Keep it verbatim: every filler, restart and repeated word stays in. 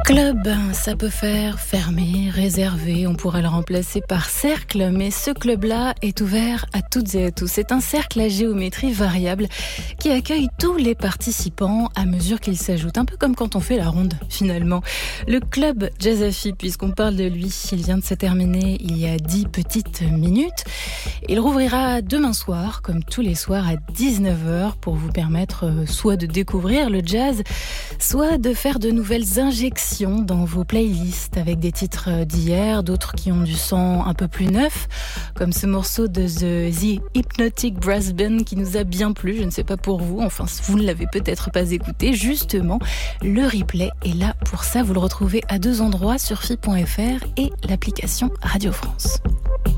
Club, ça peut faire fermé, réservé, on pourrait le remplacer par cercle, mais ce club-là est ouvert à toutes et à tous. C'est un cercle à géométrie variable qui accueille tous les participants à mesure qu'ils s'ajoutent, un peu comme quand on fait la ronde finalement. Le club Jazzafi, puisqu'on parle de lui, il vient de se terminer il y a dix petites minutes. Il rouvrira demain soir, comme tous les soirs à dix-neuf heures, pour vous permettre soit de découvrir le jazz, soit de faire de nouvelles injections dans vos playlists avec des titres d'hier, d'autres qui ont du son un peu plus neuf, comme ce morceau de The, The Hypnotic Brass Band qui nous a bien plu, je ne sais pas pour vous, enfin vous ne l'avez peut-être pas écouté, justement, le replay est là pour ça, vous le retrouvez à deux endroits sur F I point F R et l'application Radio France.